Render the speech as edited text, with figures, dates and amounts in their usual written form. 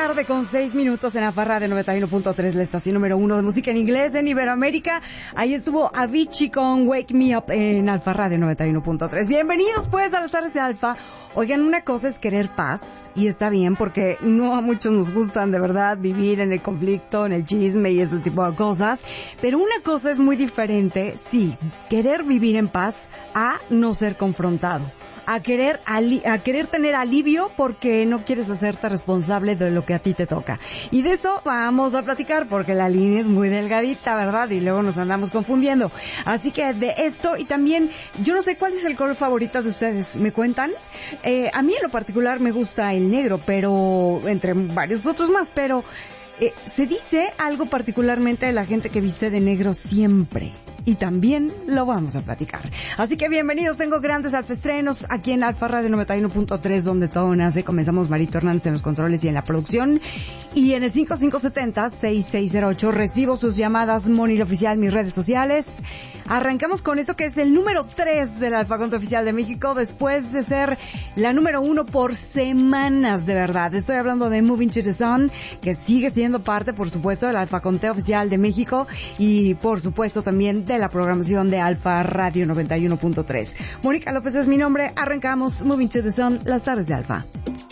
tarde con 6 minutos en Alfa Radio 91.3, la estación número 1 de música en inglés en Iberoamérica. Ahí estuvo Avicii con Wake Me Up en Alfa Radio 91.3. Bienvenidos pues a las tardes de Alfa. Oigan, una cosa es querer paz, y está bien porque no a muchos nos gustan de verdad vivir en el conflicto, en el chisme y ese tipo de cosas, pero una cosa es muy diferente, sí, querer vivir en paz a no ser confrontado. A querer tener alivio porque no quieres hacerte responsable de lo que a ti te toca. Y de eso vamos a platicar porque la línea es muy delgadita, ¿verdad? Y luego nos andamos confundiendo. Así que de esto, y también, yo no sé cuál es el color favorito de ustedes, ¿me cuentan? A mí en lo particular me gusta el negro, pero entre varios otros más, pero se dice algo particularmente de la gente que viste de negro siempre. Y también lo vamos a platicar. Así que bienvenidos, tengo grandes alfaestrenos aquí en Alfa Radio 91.3, donde todo nace. Comenzamos Marito Hernández en los controles y en la producción. Y en el 5570-6608 recibo sus llamadas, Moni Oficial, mis redes sociales. Arrancamos con esto que es el número 3 del Alfa Conte Oficial de México, después de ser la número 1 por semanas, de verdad. Estoy hablando de Moving to the Sun, que sigue siendo parte, por supuesto, del Alfa Conte Oficial de México y, por supuesto, también de la programación de Alfa Radio 91.3. Mónica López es mi nombre. Arrancamos Moving to the Sun, las tardes de Alfa.